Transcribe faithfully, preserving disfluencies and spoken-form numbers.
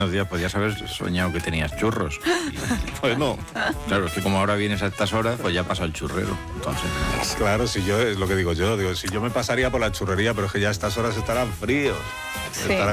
Buenos días, podías haber soñado que tenías churros. Y, Pues no. claro, es que como ahora vienes a estas horas, pues ya pasa el churrero. Entonces, Claro, si yo, es lo que digo yo, digo, si yo me pasaría por la churrería, pero es que ya a estas horas estarán fríos. Sí. Estarán